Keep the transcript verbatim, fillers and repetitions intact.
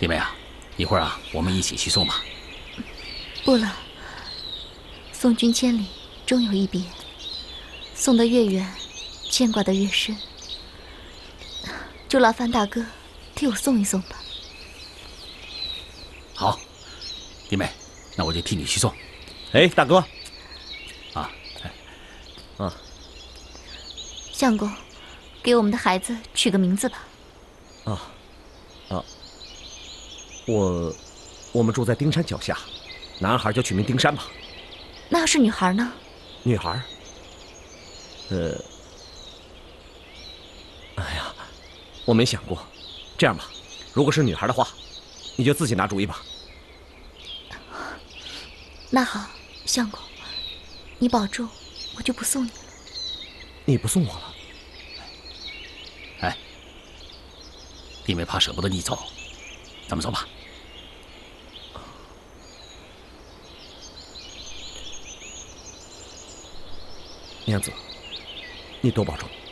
弟妹啊，一会儿啊，我们一起去送吧。 不了，送君千里，终有一别。送得越远，牵挂得越深。就劳烦大哥替我送一送吧。 好，弟妹，那我就替你去送。 哎，大哥， 啊，哎， 啊， 相公，给我们的孩子取个名字吧。 啊，啊，我，我们住在丁山脚下，男孩就取名丁山吧。 那要是女孩呢？ 女孩，呃，哎呀，我没想过。这样吧，如果是女孩的话，你就自己拿主意吧。 那好，相公，你保重，我就不送你了。 你不送我了？ 哎，弟妹怕舍不得你走，咱们走吧。 娘子，你多保重。